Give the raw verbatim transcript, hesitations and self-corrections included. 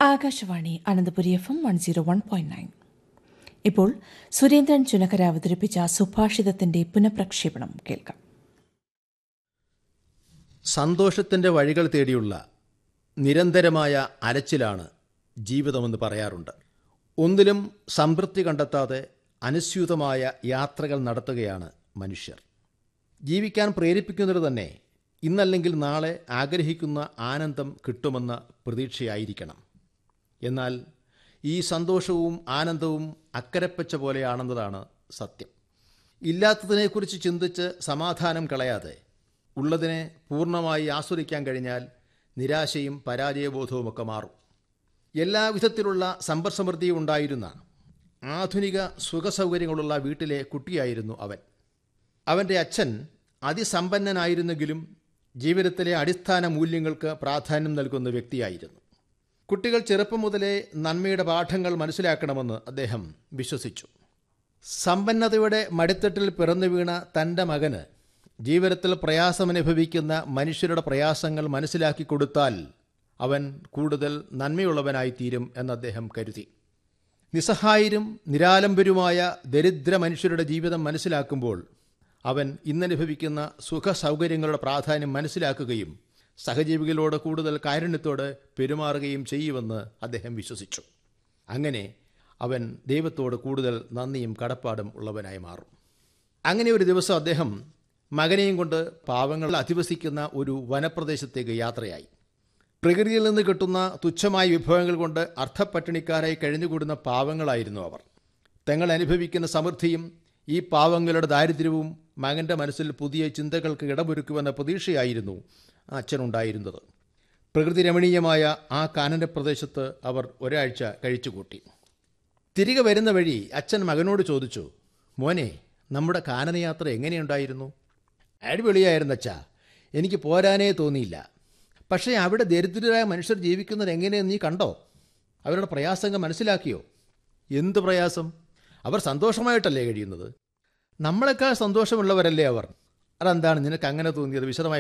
Akashvani Ananthapuri F M one zero one point nine. ഇപ്പോൾ സുരേന്ദ്രൻ ചുനക്കര അവതരിപ്പിച്ച സുഭാഷിതത്തിന്റെ പുനഃപ്രക്ഷേപണം കേൾക്കാം. സന്തോഷത്തിൻ്റെ വഴികൾ തേടിയുള്ള നിരന്തരമായ അലച്ചിലാണ് ജീവിതമെന്ന് പറയാറുണ്ട്. ഒന്നിലും സംതൃപ്തി കണ്ടെത്താതെ അനുസ്യൂതമായ യാത്രകൾ നടത്തുകയാണ് മനുഷ്യർ. ജീവിക്കാൻ പ്രേരിപ്പിക്കുന്നത് തന്നെ ഇന്നല്ലെങ്കിൽ നാളെ ആഗ്രഹിക്കുന്ന ആനന്ദം കിട്ടുമെന്ന പ്രതീക്ഷയായിരിക്കണം. എന്നാൽ ഈ സന്തോഷവും ആനന്ദവും അക്കരപ്പച്ച പോലെയാണെന്നതാണ് സത്യം. ഇല്ലാത്തതിനെക്കുറിച്ച് ചിന്തിച്ച് സമാധാനം കളയാതെ ഉള്ളതിനെ പൂർണ്ണമായി ആസ്വദിക്കാൻ കഴിഞ്ഞാൽ നിരാശയും പരാജയബോധവുമൊക്കെ മാറും. എല്ലാവിധത്തിലുള്ള സമ്പദ്സമൃദ്ധിയും ഉണ്ടായിരുന്ന ആധുനിക സുഖസൗകര്യങ്ങളുള്ള വീട്ടിലെ കുട്ടിയായിരുന്നു അവൻ. അവൻ്റെ അച്ഛൻ അതിസമ്പന്നനായിരുന്നെങ്കിലും ജീവിതത്തിലെ അടിസ്ഥാന മൂല്യങ്ങൾക്ക് പ്രാധാന്യം നൽകുന്ന വ്യക്തിയായിരുന്നു. കുട്ടികൾ ചെറുപ്പം മുതലേ നന്മയുടെ പാഠങ്ങൾ മനസ്സിലാക്കണമെന്ന് അദ്ദേഹം വിശ്വസിച്ചു. സമ്പന്നതയുടെ മടിത്തട്ടിൽ പിറന്നു വീണ തൻ്റെ മകന് ജീവിതത്തിൽ പ്രയാസമനുഭവിക്കുന്ന മനുഷ്യരുടെ പ്രയാസങ്ങൾ മനസ്സിലാക്കി കൊടുത്താൽ അവൻ കൂടുതൽ നന്മയുള്ളവനായിത്തീരും എന്ന് അദ്ദേഹം കരുതി. നിസ്സഹായരും നിരാലംബരുമായ ദരിദ്ര മനുഷ്യരുടെ ജീവിതം മനസ്സിലാക്കുമ്പോൾ അവൻ ഇന്നനുഭവിക്കുന്ന സുഖ സൗകര്യങ്ങളുടെ പ്രാധാന്യം മനസ്സിലാക്കുകയും സഹജീവികളോട് കൂടുതൽ കാരുണ്യത്തോടെ പെരുമാറുകയും ചെയ്യുമെന്ന് അദ്ദേഹം വിശ്വസിച്ചു. അങ്ങനെ അവൻ ദൈവത്തോട് കൂടുതൽ നന്ദിയും കടപ്പാടും ഉള്ളവനായി മാറും. അങ്ങനെ ഒരു ദിവസം അദ്ദേഹം മകനെയും കൊണ്ട് പാവങ്ങൾ അധിവസിക്കുന്ന ഒരു വനപ്രദേശത്തേക്ക് യാത്രയായി. പ്രകൃതിയിൽ നിന്ന് കിട്ടുന്ന തുച്ഛമായ വിഭവങ്ങൾ കൊണ്ട് അർത്ഥപ്പട്ടിണിക്കാരായി കഴിഞ്ഞുകൂടുന്ന പാവങ്ങളായിരുന്നു അവർ. തങ്ങൾ അനുഭവിക്കുന്ന സമൃദ്ധിയും ഈ പാവങ്ങളുടെ ദാരിദ്ര്യവും മകൻ്റെ മനസ്സിൽ പുതിയ ചിന്തകൾക്ക് ഇടമൊരുക്കുമെന്ന പ്രതീക്ഷയായിരുന്നു അച്ഛനുണ്ടായിരുന്നത്. പ്രകൃതി രമണീയമായ ആ കാനന പ്രദേശത്ത് അവർ ഒരാഴ്ച കഴിച്ചുകൂട്ടി. തിരികെ വരുന്ന വഴി അച്ഛൻ മകനോട് ചോദിച്ചു, മോനെ, നമ്മുടെ കാനനയാത്ര എങ്ങനെയുണ്ടായിരുന്നു? അടിപൊളിയായിരുന്നു അച്ഛാ, എനിക്ക് പോരാനേ തോന്നിയില്ല. പക്ഷേ അവിടെ ദരിദ്രരായ മനുഷ്യർ ജീവിക്കുന്നത് എങ്ങനെയെന്ന് നീ കണ്ടോ? അവരുടെ പ്രയാസങ്ങൾ മനസ്സിലാക്കിയോ? എന്ത് പ്രയാസം? അവർ സന്തോഷമായിട്ടല്ലേ കഴിയുന്നത്? നമ്മളെക്കാൾ സന്തോഷമുള്ളവരല്ലേ അവർ. അതെന്താണ് നിനക്ക് അങ്ങനെ തോന്നിയത്? വിശദമായി